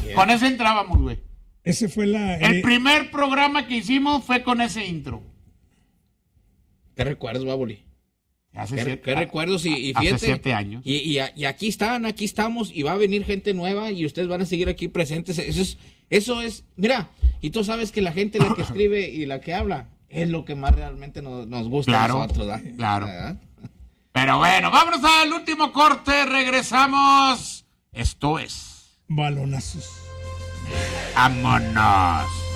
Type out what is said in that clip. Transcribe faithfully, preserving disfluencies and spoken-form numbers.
Con ese entrábamos, güey. Ese fue la... El eh, primer programa que hicimos fue con ese intro. ¿Qué recuerdos, Baboli? Hace ¿Qué, siete, qué recuerdos? Y, y fíjate, hace siete años. Y, y, y aquí están, aquí estamos, y va a venir gente nueva, y ustedes van a seguir aquí presentes. Eso es, eso es, mira, y tú sabes que la gente, la que escribe y la que habla, es lo que más realmente nos, nos gusta Claro, a nosotros, ¿verdad? claro. ¿Verdad? Pero bueno, vámonos al último corte, regresamos. Esto es... balonazos. ¡Vámonos!